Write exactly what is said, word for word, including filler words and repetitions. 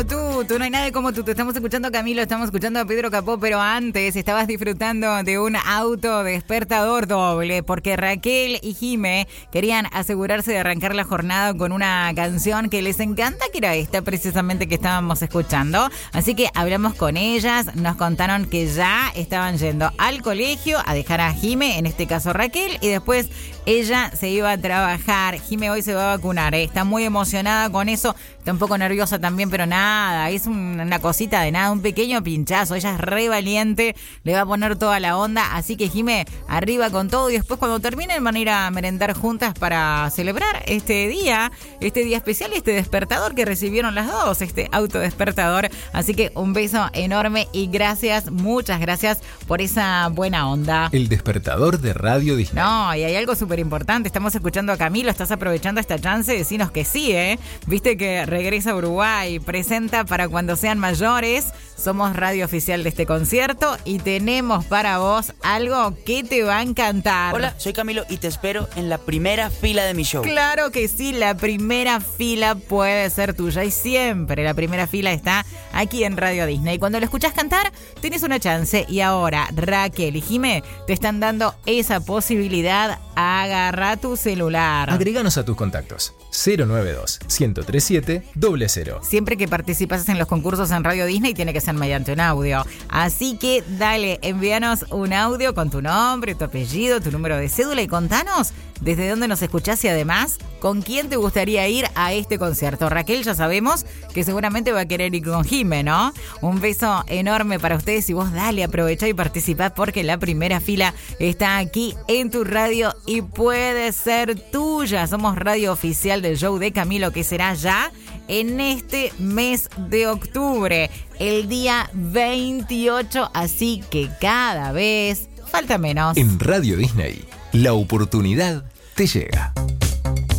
como tú, tú no hay nadie como tú. Te estamos escuchando a Camilo, estamos escuchando a Pedro Capó, pero antes estabas disfrutando de un auto despertador doble, porque Raquel y Jime querían asegurarse de arrancar la jornada con una canción que les encanta, que era esta precisamente que estábamos escuchando. Así que hablamos con ellas, nos contaron que ya estaban yendo al colegio a dejar a Jime, en este caso Raquel, y después ella se iba a trabajar. Jime hoy se va a vacunar, ¿eh? Está muy emocionada con eso, está un poco nerviosa también, pero nada, es un, una cosita de nada, un pequeño pinchazo. Ella es re valiente, le va a poner toda la onda, así que Jime, arriba con todo, y después cuando terminen van a ir a merendar juntas para celebrar este día, este día especial, este despertador que recibieron las dos, este autodespertador. Así que un beso enorme y gracias, muchas gracias por esa buena onda. El despertador de Radio Disney. No, y hay algo súper importante, estamos escuchando a Camilo, ¿estás aprovechando esta chance? Decinos que sí, ¿eh? Viste que regresa a Uruguay, presenta Para Cuando Sean Mayores, somos radio oficial de este concierto y tenemos para vos algo que te va a encantar. Hola, soy Camilo y te espero en la primera fila de mi show. Claro que sí, la primera fila puede ser tuya y siempre la primera fila está aquí en Radio Disney. Cuando lo escuchás cantar, tenés una chance y ahora Raquel y Jime te están dando esa posibilidad. Agarra tu celular. Agréganos a tus contactos. cero nueve dos, uno cero tres siete, cero cero. Siempre que participas en los concursos en Radio Disney tiene que ser mediante un audio. Así que dale, envíanos un audio con tu nombre, tu apellido, tu número de cédula y contanos desde dónde nos escuchás y además con quién te gustaría ir a este concierto. Raquel, ya sabemos que seguramente va a querer ir con Jime, ¿no? Un beso enorme para ustedes y vos dale, aprovechá y participá porque la primera fila está aquí en tu radio y puede ser tuya. Somos radio oficial del show de Camilo, que será ya en este mes de octubre, el día veintiocho, así que cada vez falta menos. En Radio Disney, la oportunidad te llega.